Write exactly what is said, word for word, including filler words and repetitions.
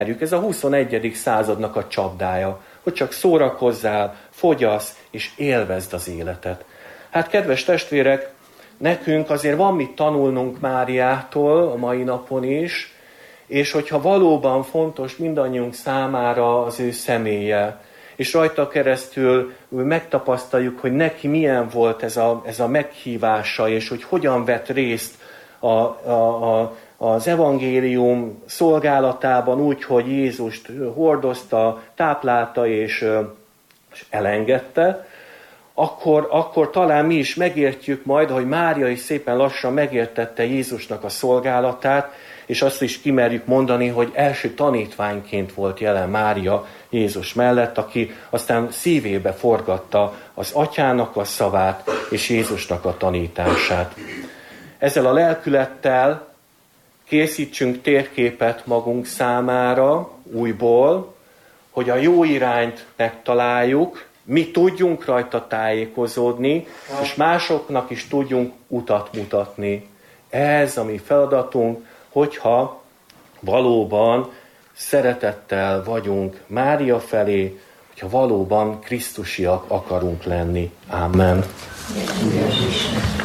Ez a huszonegyedik századnak a csapdája, hogy csak szórakozzál, fogyasz és élvezd az életet. Hát kedves testvérek, nekünk azért van mit tanulnunk Máriától a mai napon is, és hogyha valóban fontos mindannyiunk számára az ő személye, és rajta keresztül megtapasztaljuk, hogy neki milyen volt ez a, ez a meghívása, és hogy hogyan vett részt a, a, a, az evangélium szolgálatában úgy, hogy Jézust hordozta, táplálta és, és elengedte, akkor, akkor talán mi is megértjük majd, hogy Mária is szépen lassan megértette Jézusnak a szolgálatát, és azt is kimerjük mondani, hogy első tanítványként volt jelen Mária Jézus mellett, aki aztán szívébe forgatta az atyának a szavát és Jézusnak a tanítását. Ezzel a lelkülettel készítsünk térképet magunk számára újból, hogy a jó irányt megtaláljuk, mi tudjunk rajta tájékozódni, és másoknak is tudjunk utat mutatni. Ez a mi feladatunk, hogyha valóban szeretettel vagyunk Mária felé, hogyha valóban krisztusiak akarunk lenni. Amen.